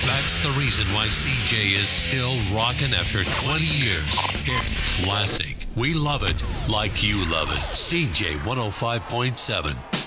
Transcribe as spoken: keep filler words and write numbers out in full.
That's the reason why C J is still rocking after twenty years. It's classic. We love it like you love it. C J one oh five point seven.